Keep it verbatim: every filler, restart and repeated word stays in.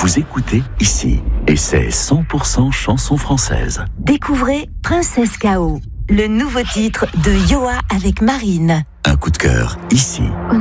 Vous écoutez ici, et c'est cent pour cent chanson française. Découvrez Princesse K O, le nouveau titre de Yoa avec Marine. Un coup de cœur ici. On